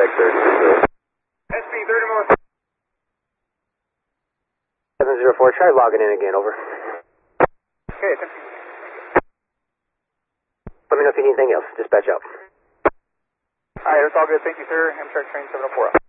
suspect 30. SB 30 more. 704, try logging in again, over. Okay, thank you. Let me know if you need anything else. Dispatch out. Alright, that's all good. Thank you, sir. Amtrak train 704.